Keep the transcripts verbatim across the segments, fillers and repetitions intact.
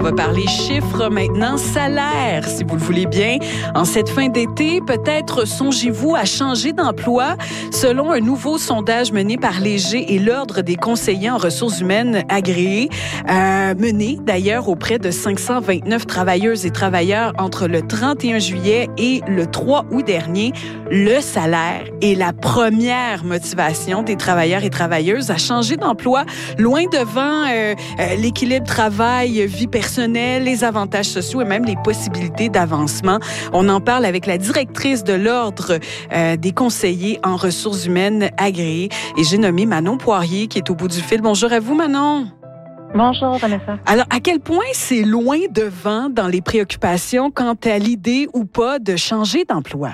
va parler chiffres maintenant, salaire, si vous le voulez bien. En cette fin d'été, peut-être songez-vous à changer d'emploi. Selon un nouveau sondage mené par Léger et l'Ordre des conseillers en ressources humaines agréés, euh, mené d'ailleurs auprès de cinq cent vingt-neuf travailleuses et travailleurs entre le trente et un juillet et le trois août dernier, le salaire est la première motivation des travailleurs et travailleuses à changer d'emploi, loin devant euh, euh, l'équilibre travail-vie personnelle, les avantages sociaux et même les possibilités d'avancement. On en parle avec la directrice de l'Ordre euh, des conseillers en ressources humaines agréés. Et j'ai nommé Manon Poirier qui est au bout du fil. Bonjour à vous, Manon. Bonjour, Vanessa. Alors, à quel point c'est loin devant dans les préoccupations quant à l'idée ou pas de changer d'emploi?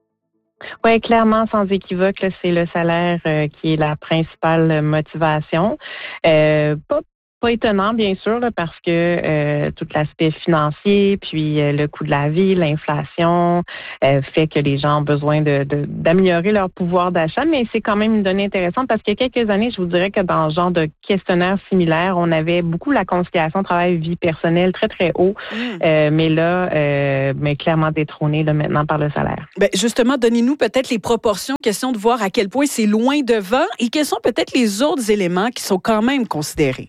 Oui, clairement, sans équivoque, là, c'est le salaire euh, qui est la principale motivation. Euh, pas Pas étonnant, bien sûr, là, parce que euh, tout l'aspect financier, puis euh, le coût de la vie, l'inflation, euh, fait que les gens ont besoin de, de d'améliorer leur pouvoir d'achat, mais c'est quand même une donnée intéressante parce qu'il y a quelques années, je vous dirais que dans ce genre de questionnaire similaire, on avait beaucoup la conciliation travail-vie personnelle très, très haut, mmh. euh, mais là, euh, mais clairement détrôné là, maintenant par le salaire. Bien, justement, donnez-nous peut-être les proportions, question de voir à quel point c'est loin devant et quels sont peut-être les autres éléments qui sont quand même considérés.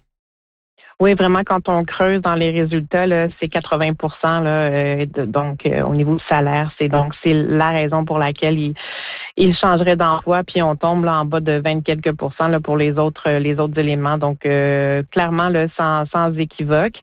Oui, vraiment, quand on creuse dans les résultats, là, c'est quatre-vingts pour cent là, euh, de, donc euh, au niveau du salaire. C'est donc c'est la raison pour laquelle il, il changerait d'emploi, puis on tombe là en bas de vingt quelques pourcents là pour les autres les autres éléments. Donc euh, clairement là, sans sans équivoque.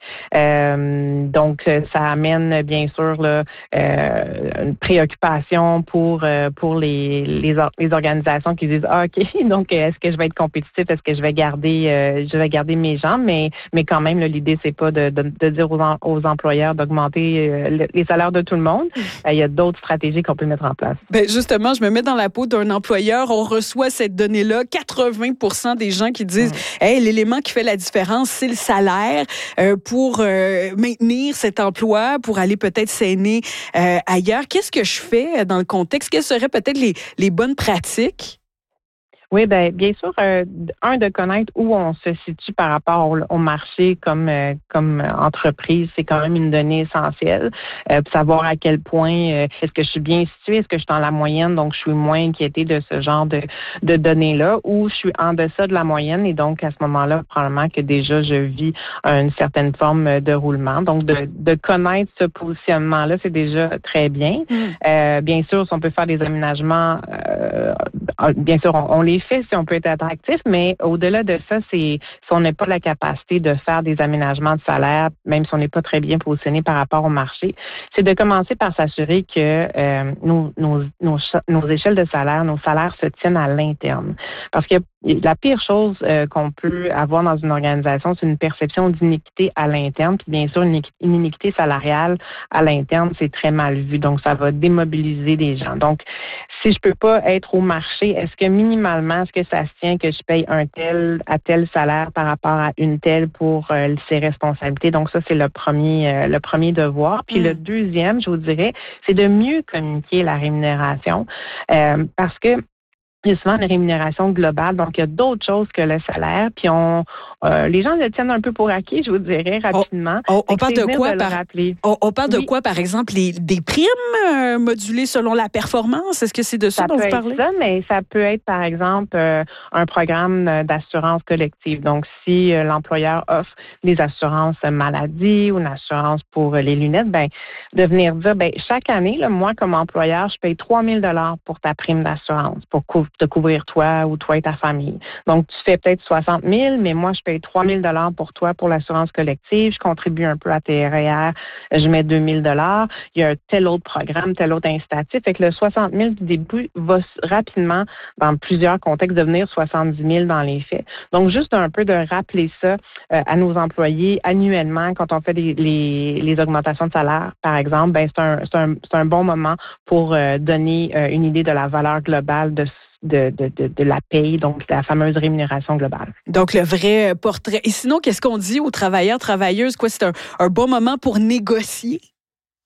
Euh, donc ça amène bien sûr là euh, une préoccupation pour euh, pour les, les les organisations qui disent ah, ok, donc est-ce que je vais être compétitif, est-ce que je vais garder euh, je vais garder mes gens, mais mais quand même, là, l'idée, c'est pas de, de, de dire aux, en, aux employeurs d'augmenter euh, le, les salaires de tout le monde. Il y a d'autres stratégies qu'on peut mettre en place. Bien, justement, je me mets dans la peau d'un employeur. On reçoit cette donnée-là. quatre-vingts pour cent des gens qui disent mmh. hey, l'élément qui fait la différence, c'est le salaire euh, pour euh, maintenir cet emploi, pour aller peut-être s'aîner euh, ailleurs. Qu'est-ce que je fais dans le contexte? Quelles seraient peut-être les, les bonnes pratiques? Oui, ben bien sûr, euh, un, de connaître où on se situe par rapport au, au marché comme euh, comme entreprise, c'est quand même une donnée essentielle. Euh, pour savoir à quel point euh, est-ce que je suis bien située, est-ce que je suis dans la moyenne, donc je suis moins inquiétée de ce genre de, de données-là, ou je suis en deçà de la moyenne et donc à ce moment-là, probablement que déjà je vis une certaine forme de roulement. Donc de, de connaître ce positionnement-là, c'est déjà très bien. Mmh. Euh, bien sûr, si on peut faire des aménagements, euh, bien sûr, on, on les fait si on peut être attractif, mais au-delà de ça, c'est si on n'a pas la capacité de faire des aménagements de salaire, même si on n'est pas très bien positionné par rapport au marché, c'est de commencer par s'assurer que euh, nos, nos, nos, nos échelles de salaire, nos salaires se tiennent à l'interne. Parce que la pire chose euh, qu'on peut avoir dans une organisation, c'est une perception d'iniquité à l'interne. Puis bien sûr, une, une iniquité salariale à l'interne, c'est très mal vu. Donc, ça va démobiliser les gens. Donc, si je peux pas être au marché, est-ce que minimalement, est-ce que ça se tient que je paye un tel à tel salaire par rapport à une telle pour euh, ses responsabilités? Donc, ça, c'est le premier euh, le premier devoir. Puis mmh. le deuxième, je vous dirais, c'est de mieux communiquer la rémunération. Euh, parce que il y a souvent une rémunération globale, donc il y a d'autres choses que le salaire. Puis on, euh, les gens le tiennent un peu pour acquis, je vous dirais rapidement. On, on, on parle de quoi de par on, on parle oui. de quoi par exemple les, des primes euh, modulées selon la performance. Est-ce que c'est de ça, ça dont vous parlez? Ça peut être ça, mais ça peut être par exemple euh, un programme d'assurance collective. Donc si euh, l'employeur offre des assurances maladie ou une assurance pour euh, les lunettes, ben de venir dire ben chaque année, là, moi comme employeur, je paye trois mille dollars pour ta prime d'assurance pour couvrir te couvrir toi ou toi et ta famille. Donc, tu fais peut-être soixante mille, mais moi, je paye trois mille dollars pour toi pour l'assurance collective. Je contribue un peu à tes R E E R. Je mets deux mille dollars. Il y a tel autre programme, tel autre incitatif. Fait que le soixante mille du début va rapidement, dans plusieurs contextes, devenir soixante-dix mille dans les faits. Donc, juste un peu de rappeler ça euh, à nos employés annuellement quand on fait les, les, les augmentations de salaire, par exemple, ben c'est un, c'est un, c'est un bon moment pour euh, donner euh, une idée de la valeur globale de De, de, de, de la paye, donc la fameuse rémunération globale. Donc, le vrai portrait. Et sinon, qu'est-ce qu'on dit aux travailleurs, travailleuses? Quoi, c'est un, un bon moment pour négocier?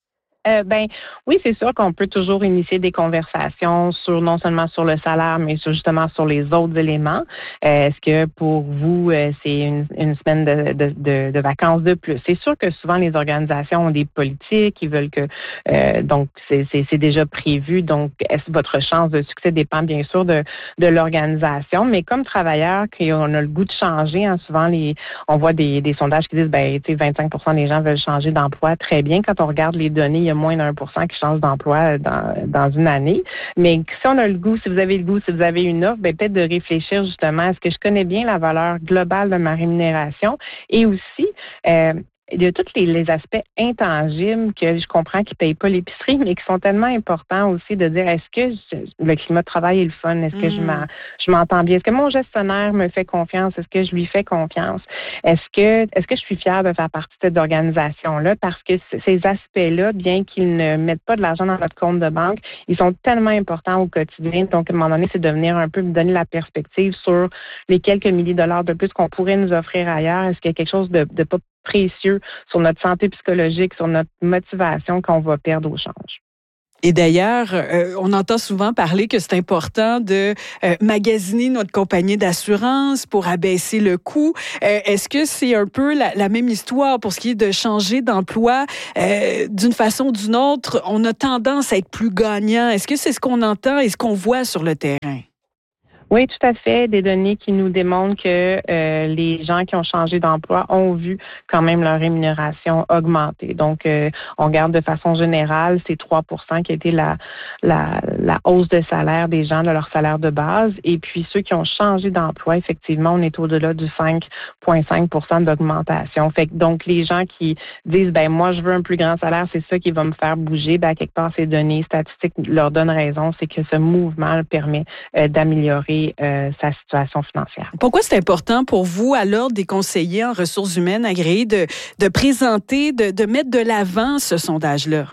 Euh, ben oui, c'est sûr qu'on peut toujours initier des conversations sur non seulement sur le salaire, mais sur, justement sur les autres éléments. Euh, est-ce que pour vous, euh, c'est une, une semaine de, de, de, de vacances de plus? C'est sûr que souvent les organisations ont des politiques, ils veulent que euh, donc c'est, c'est, c'est déjà prévu. Donc, est-ce que votre chance de succès dépend bien sûr de, de l'organisation, mais comme travailleur, qu'on a le goût de changer, hein, souvent les on voit des, des sondages qui disent ben tu sais vingt-cinq pour cent des gens veulent changer d'emploi. Très bien, quand on regarde les données, il y a moins d'un pour cent qui changent d'emploi dans, dans une année. Mais si on a le goût, si vous avez le goût, si vous avez une offre, ben peut-être de réfléchir justement, est-ce que je connais bien la valeur globale de ma rémunération et aussi euh, il y a tous les, les aspects intangibles que je comprends qui ne payent pas l'épicerie, mais qui sont tellement importants aussi de dire est-ce que je, le climat de travail est le fun? Est-ce que mmh. je, m'en, je m'entends bien? Est-ce que mon gestionnaire me fait confiance? Est-ce que je lui fais confiance? Est-ce que est-ce que je suis fière de faire partie de cette organisation-là? Parce que c- ces aspects-là, bien qu'ils ne mettent pas de l'argent dans votre compte de banque, ils sont tellement importants au quotidien. Donc, à un moment donné, c'est de venir un peu me donner la perspective sur les quelques milliers de dollars de plus qu'on pourrait nous offrir ailleurs. Est-ce qu'il y a quelque chose de, de pas précieux sur notre santé psychologique, sur notre motivation qu'on va perdre au change? Et d'ailleurs, euh, on entend souvent parler que c'est important de euh, magasiner notre compagnie d'assurance pour abaisser le coût. Euh, est-ce que c'est un peu la, la même histoire pour ce qui est de changer d'emploi? Euh, d'une façon ou d'une autre, on a tendance à être plus gagnant. Est-ce que c'est ce qu'on entend et ce qu'on voit sur le terrain? Oui, tout à fait. Des données qui nous démontrent que euh, les gens qui ont changé d'emploi ont vu quand même leur rémunération augmenter. Donc, euh, on regarde de façon générale, c'est trois pour cent qui a été la, la, la hausse de salaire des gens, de leur salaire de base. Et puis, ceux qui ont changé d'emploi, effectivement, on est au-delà du cinq virgule cinq pour cent d'augmentation. Fait que, donc, les gens qui disent, ben moi, je veux un plus grand salaire, c'est ça qui va me faire bouger, ben, à quelque part, ces données statistiques leur donnent raison, c'est que ce mouvement permet euh, d'améliorer Euh, sa situation financière. Pourquoi c'est important pour vous, à l'Ordre des conseillers en ressources humaines agréés, de, de présenter, de, de mettre de l'avant ce sondage-là?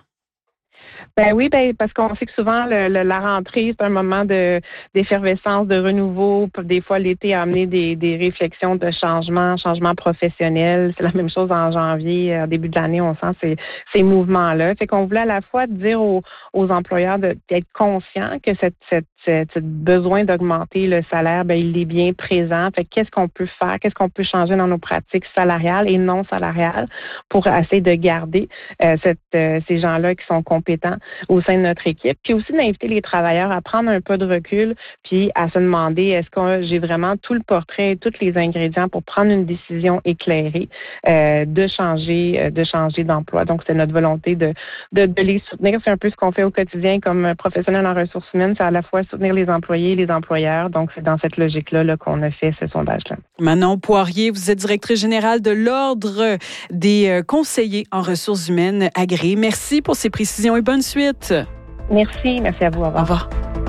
Ben oui, ben parce qu'on sait que souvent le, le, la rentrée, c'est un moment de d'effervescence, de renouveau. Des fois, l'été a amené des, des réflexions de changement, changement professionnel. C'est la même chose en janvier, au début de l'année, on sent ces, ces mouvements-là. Fait qu'on voulait à la fois dire aux, aux employeurs de, d'être conscients que cette, cette, cette, cette besoin d'augmenter le salaire, ben il est bien présent. Fait qu'est-ce qu'on peut faire, qu'est-ce qu'on peut changer dans nos pratiques salariales et non salariales pour essayer de garder euh, cette, euh, ces gens-là qui sont compétents au sein de notre équipe, puis aussi d'inviter les travailleurs à prendre un pas de recul, puis à se demander est-ce que j'ai vraiment tout le portrait, tous les ingrédients pour prendre une décision éclairée euh, de changer, de changer d'emploi. Donc c'est notre volonté de, de de les soutenir. C'est un peu ce qu'on fait au quotidien comme professionnel en ressources humaines, c'est à la fois soutenir les employés et les employeurs. Donc c'est dans cette logique-là là, qu'on a fait ce sondage-là. Manon Poirier, vous êtes directrice générale de l'Ordre des conseillers en ressources humaines agréés. Merci pour ces précisions et bonne suite. Merci, merci à vous. Au revoir. Au revoir.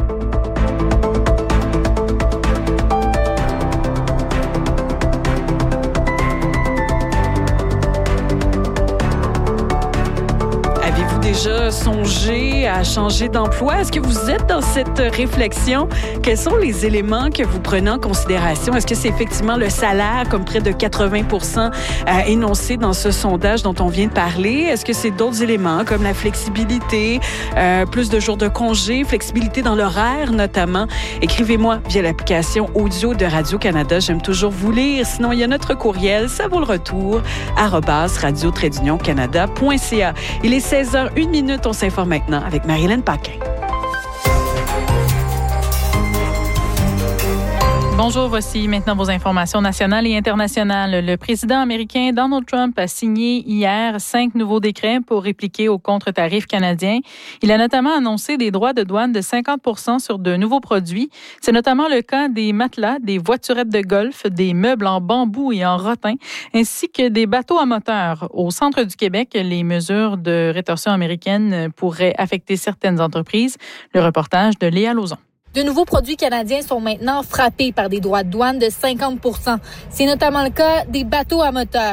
Avez-vous déjà songé à changer d'emploi? Est-ce que vous êtes dans cette réflexion? Quels sont les éléments que vous prenez en considération? Est-ce que c'est effectivement le salaire, comme près de quatre-vingts pour cent euh, énoncé dans ce sondage dont on vient de parler? Est-ce que c'est d'autres éléments comme la flexibilité, euh, plus de jours de congé, flexibilité dans l'horaire notamment? Écrivez-moi via l'application audio de Radio-Canada. J'aime toujours vous lire. Sinon, il y a notre courriel, ça vaut le retour, arobase radio-canada point c a. Il est seize heures une minute, on s'informe maintenant avec Marie-Hélène Paquin. Bonjour, voici maintenant vos informations nationales et internationales. Le président américain Donald Trump a signé hier cinq nouveaux décrets pour répliquer aux contre-tarifs canadiens. Il a notamment annoncé des droits de douane de cinquante pour cent sur de nouveaux produits. C'est notamment le cas des matelas, des voiturettes de golf, des meubles en bambou et en rotin, ainsi que des bateaux à moteur. Au centre du Québec, les mesures de rétorsion américaine pourraient affecter certaines entreprises. Le reportage de Léa Lauzon. De nouveaux produits canadiens sont maintenant frappés par des droits de douane de cinquante pour cent. C'est notamment le cas des bateaux à moteur.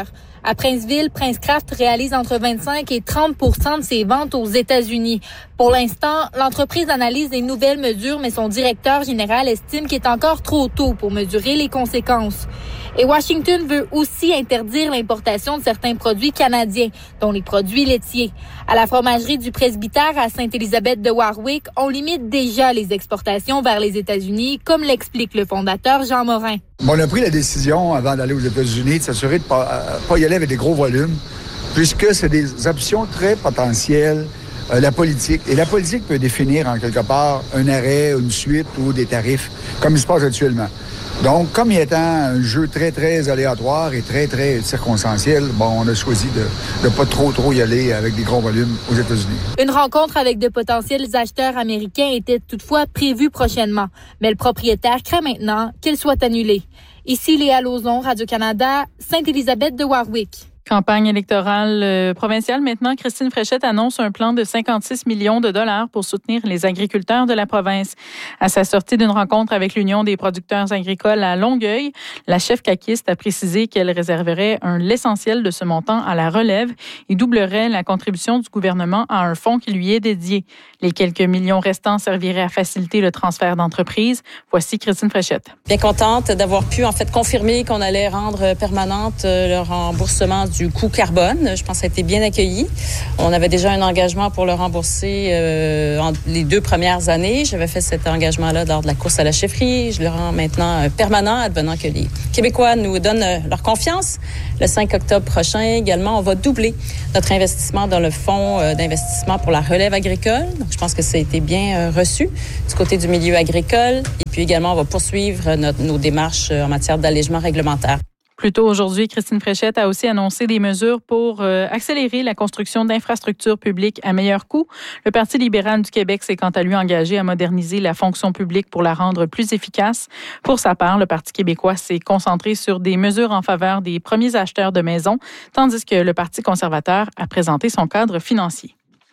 À Princeville, Princecraft réalise entre vingt-cinq et trente pour cent de ses ventes aux États-Unis. Pour l'instant, l'entreprise analyse des nouvelles mesures, mais son directeur général estime qu'il est encore trop tôt pour mesurer les conséquences. Et Washington veut aussi interdire l'importation de certains produits canadiens, dont les produits laitiers. À la fromagerie du Presbytère à Sainte-Élisabeth de Warwick, on limite déjà les exportations vers les États-Unis, comme l'explique le fondateur Jean Morin. On a pris la décision, avant d'aller aux États-Unis, de s'assurer de ne pas, pas y aller avec des gros volumes, puisque c'est des options très potentielles, euh, la politique. Et la politique peut définir, en quelque part, un arrêt, une suite ou des tarifs, comme il se passe actuellement. Donc, comme il étant un jeu très, très aléatoire et très, très circonstanciel, bon, on a choisi de ne pas trop, trop y aller avec des gros volumes aux États-Unis. Une rencontre avec de potentiels acheteurs américains était toutefois prévue prochainement, mais le propriétaire craint maintenant qu'elle soit annulée. Ici, Léa Lauzon, Radio-Canada, Sainte-Élisabeth de Warwick. Campagne électorale euh, provinciale. Maintenant, Christine Fréchette annonce un plan de cinquante-six millions de dollars pour soutenir les agriculteurs de la province. À sa sortie d'une rencontre avec l'Union des producteurs agricoles à Longueuil, la chef caquiste a précisé qu'elle réserverait un, l'essentiel de ce montant à la relève et doublerait la contribution du gouvernement à un fonds qui lui est dédié. Les quelques millions restants serviraient à faciliter le transfert d'entreprises. Voici Christine Fréchette. Bien contente d'avoir pu en fait confirmer qu'on allait rendre permanente le remboursement du du coût carbone. Je pense que ça a été bien accueilli. On avait déjà un engagement pour le rembourser euh, en les deux premières années. J'avais fait cet engagement-là lors de la course à la chefferie. Je le rends maintenant euh, permanent, advenant que les Québécois nous donnent euh, leur confiance. Le cinq octobre prochain, également, on va doubler notre investissement dans le fonds euh, d'investissement pour la relève agricole. Donc, je pense que ça a été bien euh, reçu du côté du milieu agricole. Et puis également, on va poursuivre notre, nos démarches euh, en matière d'allègement réglementaire. Plus tôt aujourd'hui, Christine Fréchette a aussi annoncé des mesures pour euh, accélérer la construction d'infrastructures publiques à meilleur coût. Le Parti libéral du Québec s'est quant à lui engagé à moderniser la fonction publique pour la rendre plus efficace. Pour sa part, le Parti québécois s'est concentré sur des mesures en faveur des premiers acheteurs de maisons, tandis que le Parti conservateur a présenté son cadre financier.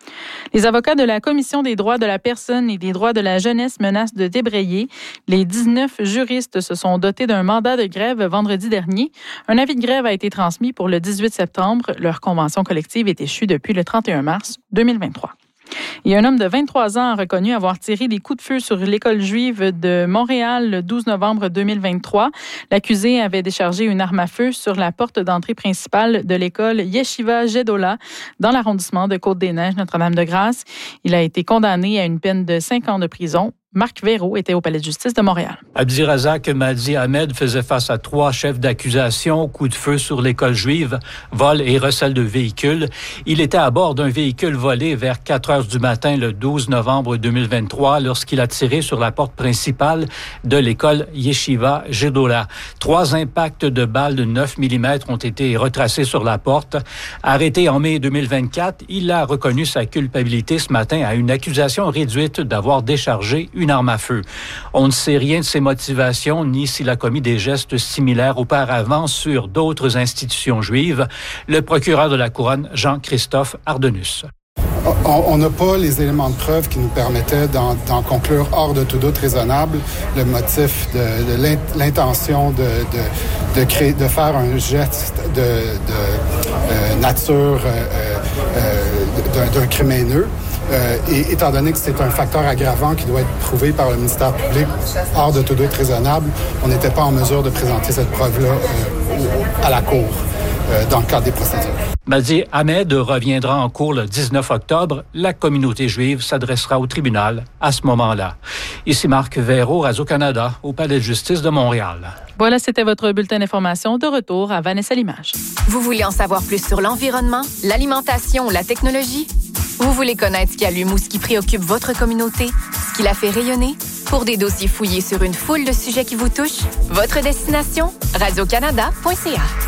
Les avocats de la Commission des droits de la personne et des droits de la jeunesse menacent de débrayer. Les dix-neuf juristes se sont dotés d'un mandat de grève vendredi dernier. Un avis de grève a été transmis pour le dix-huit septembre. Leur convention collective est échue depuis le trente et un mars deux mille vingt-trois. Et un homme de vingt-trois ans a reconnu avoir tiré des coups de feu sur l'école juive de Montréal le douze novembre deux mille vingt-trois. L'accusé avait déchargé une arme à feu sur la porte d'entrée principale de l'école Yeshiva Gedola dans l'arrondissement de Côte-des-Neiges, Notre-Dame-de-Grâce. Il a été condamné à une peine de cinq ans de prison. Marc Véraud était au Palais de justice de Montréal. Abdirazak Mahdi Ahmed faisait face à trois chefs d'accusation, coup de feu sur l'école juive, vol et recel de véhicules. Il était à bord d'un véhicule volé vers quatre heures du matin le douze novembre deux mille vingt-trois lorsqu'il a tiré sur la porte principale de l'école Yeshiva Gedola. Trois impacts de balles de neuf millimètres ont été retracés sur la porte. Arrêté en mai deux mille vingt-quatre, il a reconnu sa culpabilité ce matin à une accusation réduite d'avoir déchargé une arme à feu. On ne sait rien de ses motivations ni s'il a commis des gestes similaires auparavant sur d'autres institutions juives. Le procureur de la Couronne, Jean-Christophe Ardenus. On n'a pas les éléments de preuve qui nous permettaient d'en, d'en conclure hors de tout doute raisonnable le motif de, de l'intention de, de, de, créer, de faire un geste de, de euh, nature euh, euh, d'un, d'un crime haineux. Euh, et étant donné que c'est un facteur aggravant qui doit être prouvé par le ministère public hors de tout doute raisonnable, on n'était pas en mesure de présenter cette preuve-là euh, à la Cour euh, dans le cadre des procédures. Mahdi Ahmed reviendra en cours le dix-neuf octobre. La communauté juive s'adressera au tribunal à ce moment-là. Ici Marc Véraud, Radio-Canada, au Palais de justice de Montréal. Voilà, c'était votre bulletin d'information. De retour à Vanessa Limage. Vous voulez en savoir plus sur l'environnement, l'alimentation ou la technologie? Vous voulez connaître ce qui allume ou ce qui préoccupe votre communauté, ce qui la fait rayonner? Pour des dossiers fouillés sur une foule de sujets qui vous touchent, votre destination, radio canada point c a.